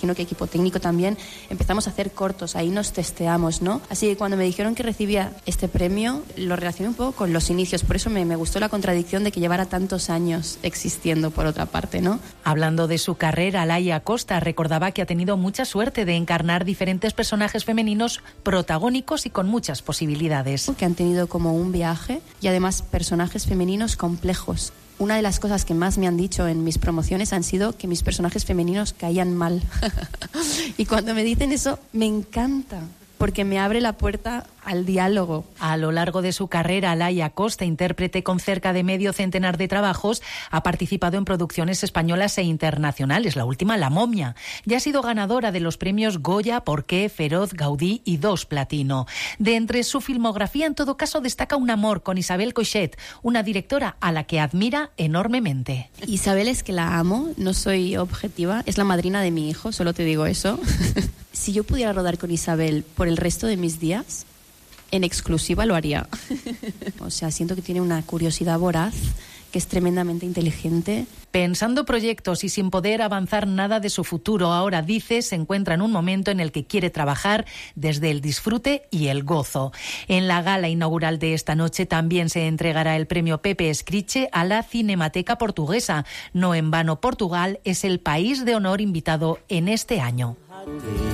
imagino que equipo técnico también, empezamos a hacer cortos, ahí nos testeamos, ¿no? Así que cuando me dijeron que recibía este premio, lo relacioné un poco con los inicios, por eso me gustó la contradicción de que llevara tantos años existiendo por otra parte, ¿no? Hablando de su carrera, Laia Costa recordaba que ha tenido mucha suerte de encarnar diferentes personajes femeninos protagónicos y con muchas posibilidades. Que han tenido como un viaje y además personajes femeninos complejos. Una de las cosas que más me han dicho en mis promociones han sido que mis personajes femeninos caían mal. Y cuando me dicen eso, me encanta, porque me abre la puerta al diálogo. A lo largo de su carrera, Laia Costa, intérprete con cerca de medio centenar de trabajos, ha participado en producciones españolas e internacionales, la última La Momia. Ya ha sido ganadora de los premios Goya, Porqué, Feroz, Gaudí y 2 Platino. De entre su filmografía, en todo caso, destaca Un amor con Isabel Coixet, una directora a la que admira enormemente. Isabel es que la amo, no soy objetiva, es la madrina de mi hijo, solo te digo eso. Si yo pudiera rodar con Isabel por el resto de mis días, en exclusiva lo haría. O sea, siento que tiene una curiosidad voraz, que es tremendamente inteligente. Pensando proyectos y sin poder avanzar nada de su futuro, ahora dice, se encuentra en un momento en el que quiere trabajar desde el disfrute y el gozo. En la gala inaugural de esta noche también se entregará el premio Pepe Escriche a la Cinemateca Portuguesa. No en vano, Portugal es el país de honor invitado en este año.